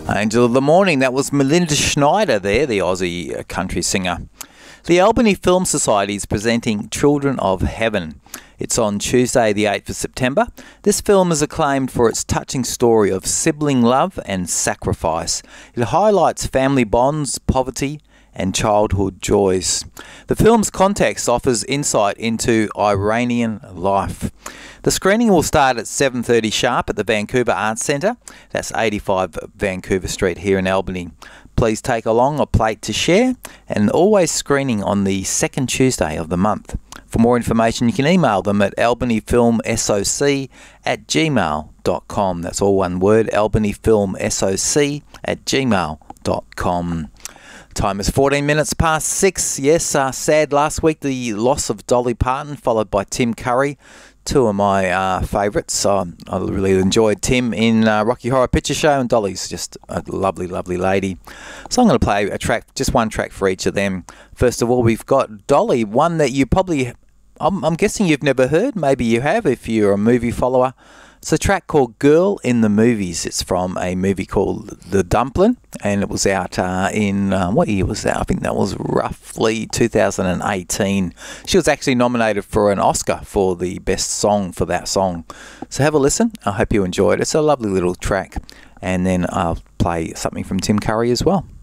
Angel of the Morning, that was Melinda Schneider there, the Aussie country singer. The Albany Film Society is presenting Children of Heaven. It's on Tuesday the 8th of September. This film is acclaimed for its touching story of sibling love and sacrifice. It highlights family bonds, poverty and childhood joys. The film's context offers insight into Iranian life. The screening will start at 7:30 sharp at the Vancouver Arts Centre. That's 85 Vancouver Street here in Albany. Please take along a plate to share, and always screening on the second Tuesday of the month. For more information, you can email them at albanyfilmsoc@gmail.com. That's all one word, albanyfilmsoc@gmail.com. Time is 14 minutes past 6. Yes, sad last week, the loss of Dolly Parton, followed by Tim Curry. Two of my favourites. I really enjoyed Tim in Rocky Horror Picture Show, and Dolly's just a lovely, lovely lady. So I'm going to play a track, just one track for each of them. First of all, we've got Dolly, one that you probably, I'm guessing you've never heard. Maybe you have if you're a movie follower. It's a track called Girl in the Movies. It's from a movie called The Dumpling, and it was out in, what year was that? I think that was roughly 2018. She was actually nominated for an Oscar for the best song for that song. So have a listen. I hope you enjoyed it. It's a lovely little track. And then I'll play something from Tim Curry as well.